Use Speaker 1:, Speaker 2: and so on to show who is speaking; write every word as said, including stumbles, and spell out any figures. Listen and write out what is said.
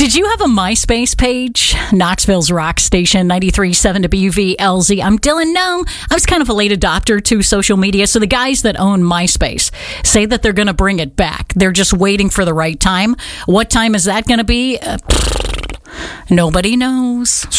Speaker 1: Did you have a MySpace page? Knoxville's rock station, ninety-three point seven W V L Z. I'm Dylan. No, I was kind of a late adopter to social media, so the guys that own MySpace say that they're going to bring it back. They're just waiting for the right time. What time is that going to be? Uh, nobody knows.